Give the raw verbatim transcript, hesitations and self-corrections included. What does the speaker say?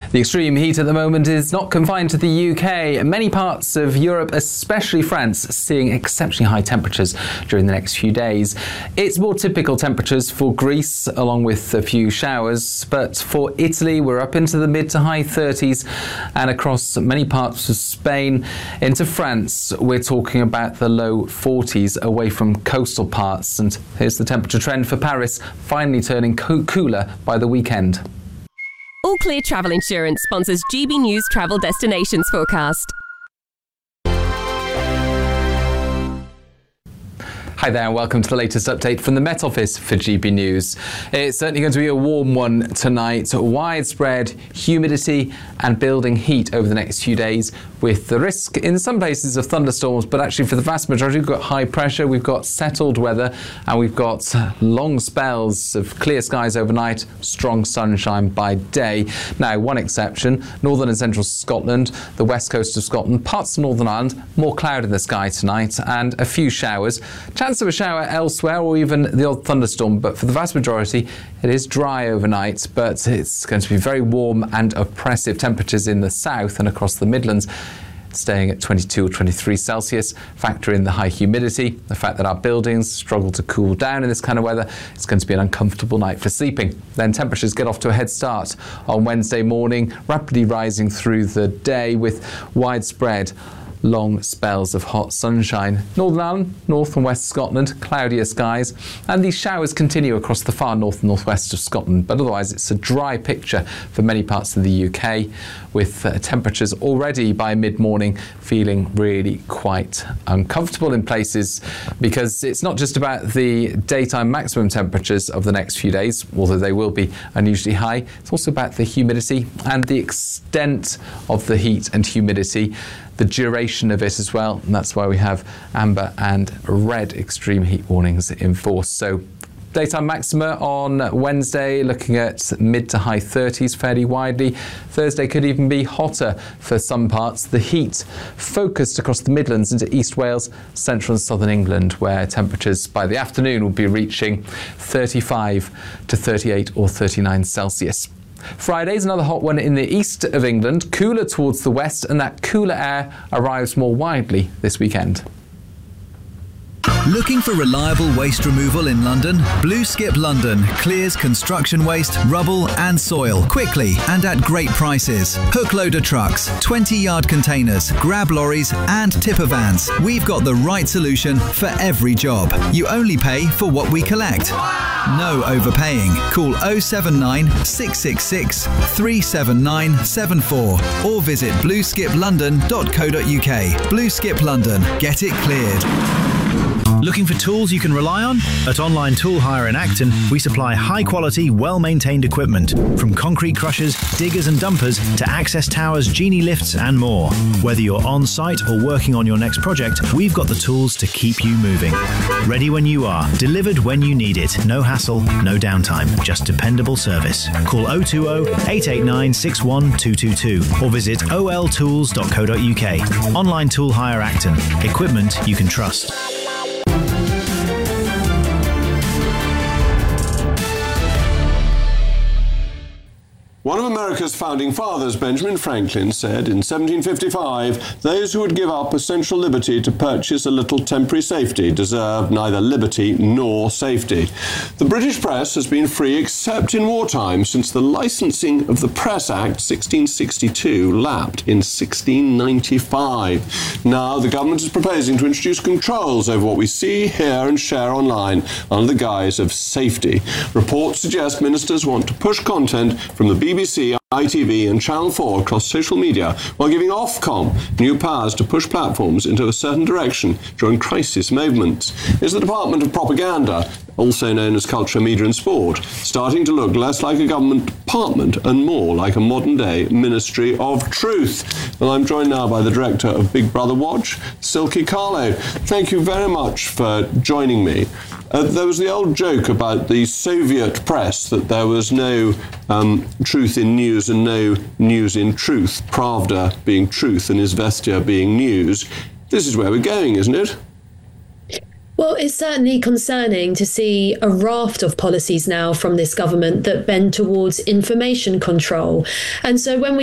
The extreme heat at the moment is not confined to the U K. Many parts of Europe, especially France, are seeing exceptionally high temperatures during the next few days. It's more typical temperatures for Greece, along with a few showers, but for Italy, we're up into the mid to high thirties, and across many parts of Spain into France, we're talking about the low forties away from coastal parts. And here's the temperature trend for Paris, finally turning co- cooler by the weekend. All Clear Travel Insurance sponsors G B News Travel Destinations Forecast. Hi there and welcome to the latest update from the Met Office for G B News. It's certainly going to be a warm one tonight. Widespread humidity and building heat over the next few days, with the risk in some places of thunderstorms, but actually for the vast majority we've got high pressure, we've got settled weather, and we've got long spells of clear skies overnight, strong sunshine by day. Now, one exception, northern and central Scotland, the west coast of Scotland, parts of Northern Ireland, more cloud in the sky tonight and a few showers. Chance of a shower elsewhere or even the odd thunderstorm, but for the vast majority it is dry overnight, but it's going to be very warm and oppressive temperatures in the south and across the Midlands, staying at twenty-two or twenty-three Celsius. Factor in the high humidity, the fact that our buildings struggle to cool down in this kind of weather. It's going to be an uncomfortable night for sleeping. Then temperatures get off to a head start on Wednesday morning, rapidly rising through the day with widespread long spells of hot sunshine. Northern Ireland, north and west Scotland, cloudier skies, and these showers continue across the far north and northwest of Scotland, but otherwise it's a dry picture for many parts of the U K, with uh, temperatures already by mid-morning feeling really quite uncomfortable in places, because it's not just about the daytime maximum temperatures of the next few days, although they will be unusually high. It's also about the humidity and the extent of the heat and humidity, the duration of it as well, and that's why we have amber and red extreme heat warnings in force. So daytime maxima on Wednesday looking at mid to high thirties fairly widely. Thursday could even be hotter for some parts. The heat focused across the Midlands into East Wales, central and southern England, where temperatures by the afternoon will be reaching thirty-five to thirty-eight or thirty-nine Celsius. Friday's another hot one in the east of England, cooler towards the west, and that cooler air arrives more widely this weekend. Looking for reliable waste removal in London? Blue Skip London clears construction waste, rubble and soil quickly and at great prices. Hook loader trucks, twenty yard containers, grab lorries and tipper vans. We've got the right solution for every job. You only pay for what we collect. No overpaying. Call oh seven nine, six six six, three seven nine seven four or visit blue skip london dot co dot uk. Blue Skip London. Get it cleared. Looking for tools you can rely on? At Online Tool Hire in Acton, we supply high-quality, well-maintained equipment, from concrete crushers, diggers and dumpers to access towers, genie lifts and more. Whether you're on-site or working on your next project, we've got the tools to keep you moving. Ready when you are, delivered when you need it. No hassle, no downtime, just dependable service. Call oh two oh, eight eight nine, six one two two two or visit o l tools dot co dot uk. Online Tool Hire Acton. Equipment you can trust. One of America's founding fathers, Benjamin Franklin, said in seventeen fifty-five, "Those who would give up essential liberty to purchase a little temporary safety deserve neither liberty nor safety." The British press has been free except in wartime since the licensing of the Press Act sixteen sixty-two lapped in sixteen ninety-five. Now the government is proposing to introduce controls over what we see, hear and share online under the guise of safety. Reports suggest ministers want to push content from the B B C, I T V and Channel four across social media, while giving Ofcom new powers to push platforms into a certain direction during crisis moments. Is the Department of Propaganda, also known as Culture, Media and Sport, starting to look less like a government department and more like a modern-day Ministry of Truth? Well, I'm joined now by the director of Big Brother Watch, Silkie Carlo. Thank you very much for joining me. Uh, there was the old joke about the Soviet press that there was no um, truth in news and no news in truth, Pravda being truth and Izvestia being news. This is where we're going, isn't it? Well, it's certainly concerning to see a raft of policies now from this government that bend towards information control. And so when we